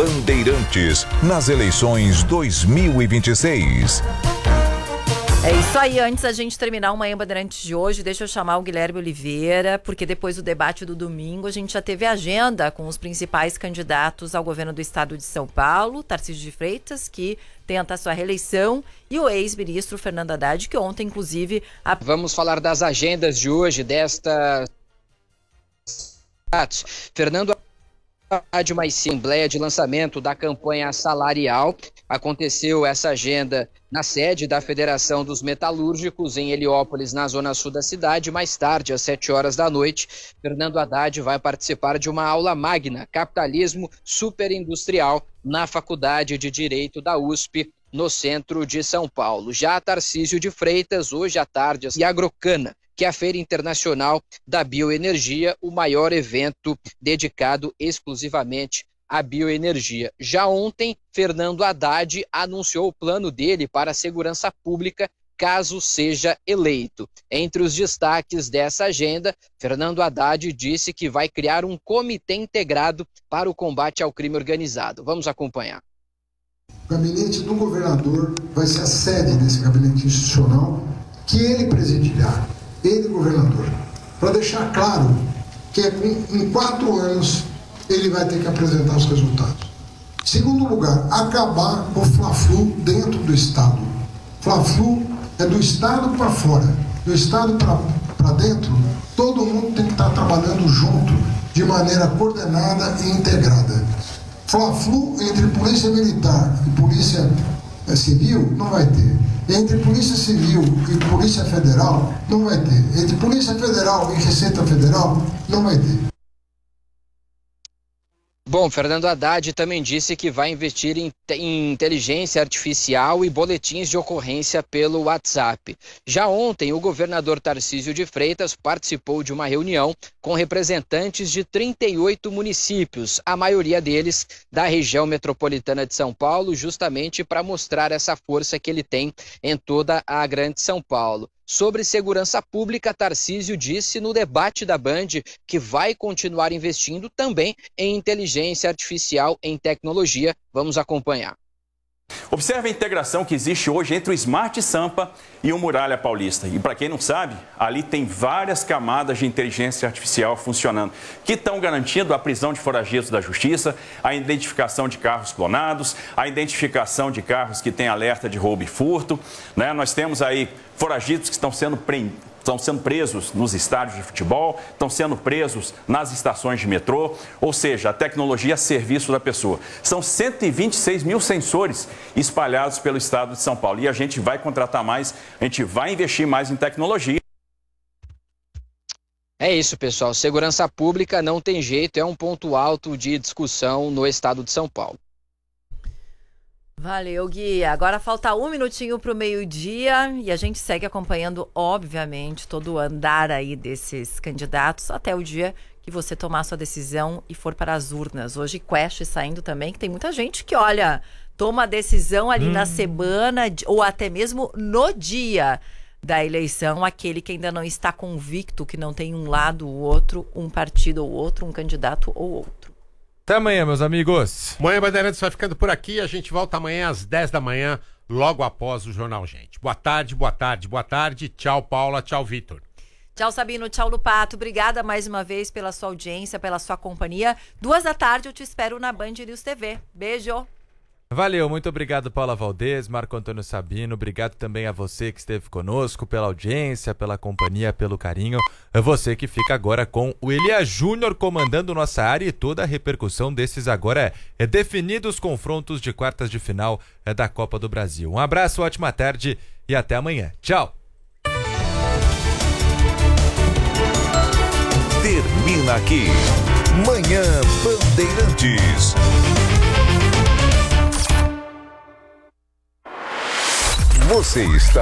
Bandeirantes, nas eleições 2026. É isso aí, antes da gente terminar o Manhã Bandeirantes de hoje, deixa eu chamar o Guilherme Oliveira, porque depois do debate do domingo, a gente já teve agenda com os principais candidatos ao governo do estado de São Paulo, Tarcísio de Freitas, que tenta a sua reeleição, e o ex-ministro Fernando Haddad, que ontem, inclusive... Vamos falar das agendas de hoje, desta... Fernando Haddad, uma assembleia de lançamento da campanha salarial. Aconteceu essa agenda na sede da Federação dos Metalúrgicos, em Heliópolis, na zona sul da cidade. Mais tarde, às 7 horas da noite, Fernando Haddad vai participar de uma aula magna, Capitalismo Superindustrial, na Faculdade de Direito da USP, no centro de São Paulo. Já Tarcísio de Freitas, hoje à tarde, e Agrocana, que é a Feira Internacional da Bioenergia, o maior evento dedicado exclusivamente à bioenergia. Já ontem, Fernando Haddad anunciou o plano dele para a segurança pública, caso seja eleito. Entre os destaques dessa agenda, Fernando Haddad disse que vai criar um comitê integrado para o combate ao crime organizado. Vamos acompanhar. O gabinete do governador vai ser a sede desse gabinete institucional que ele presidirá. Ele, governador, para deixar claro que em 4 anos ele vai ter que apresentar os resultados. Segundo lugar, acabar com o Fla-Flu dentro do Estado. Fla-Flu é do Estado para fora, do Estado para dentro. Todo mundo tem que estar trabalhando junto, de maneira coordenada e integrada. Fla-Flu entre Polícia Militar e Polícia Civil não vai ter. Entre Polícia Civil e Polícia Federal, não vai ter. Entre Polícia Federal e Receita Federal, não vai ter. Bom, Fernando Haddad também disse que vai investir em inteligência artificial e boletins de ocorrência pelo WhatsApp. Já ontem, o governador Tarcísio de Freitas participou de uma reunião com representantes de 38 municípios, a maioria deles da região metropolitana de São Paulo, justamente para mostrar essa força que ele tem em toda a grande São Paulo. Sobre segurança pública, Tarcísio disse no debate da Band que vai continuar investindo também em inteligência artificial, em tecnologia. Vamos acompanhar. Observe a integração que existe hoje entre o Smart Sampa e o Muralha Paulista. E para quem não sabe, ali tem várias camadas de inteligência artificial funcionando, que estão garantindo a prisão de foragidos da justiça, a identificação de carros clonados, a identificação de carros que têm alerta de roubo e furto, né? Nós temos aí foragidos que estão sendo presos nos estádios de futebol, estão sendo presos nas estações de metrô, ou seja, a tecnologia a serviço da pessoa. São 126 mil sensores espalhados pelo estado de São Paulo e a gente vai contratar mais, a gente vai investir mais em tecnologia. É isso, pessoal. Segurança pública não tem jeito, é um ponto alto de discussão no estado de São Paulo. Valeu, Gui. Agora falta 1 minutinho para o meio-dia e a gente segue acompanhando, obviamente, todo o andar aí desses candidatos até o dia que você tomar sua decisão e for para as urnas. Hoje, Quest saindo também, que tem muita gente que, olha, toma a decisão ali na semana ou até mesmo no dia da eleição, aquele que ainda não está convicto, que não tem um lado ou outro, um partido ou outro, um candidato ou outro. Até amanhã, meus amigos. Manhã Bandeirantes vai ficando por aqui. A gente volta amanhã às 10 da manhã, logo após o Jornal Gente. Boa tarde, boa tarde, boa tarde. Tchau, Paula. Tchau, Vitor. Tchau, Sabino. Tchau, Lupato. Obrigada mais uma vez pela sua audiência, pela sua companhia. 2 da tarde eu te espero na Band News TV. Beijo. Valeu, muito obrigado, Paula Valdez, Marco Antônio Sabino, obrigado também a você que esteve conosco, pela audiência, pela companhia, pelo carinho. É você que fica agora com o Elias Júnior comandando nossa área e toda a repercussão desses agora definidos confrontos de quartas de final da Copa do Brasil. Um abraço, ótima tarde e até amanhã. Tchau! Termina aqui, Manhã Bandeirantes. Você está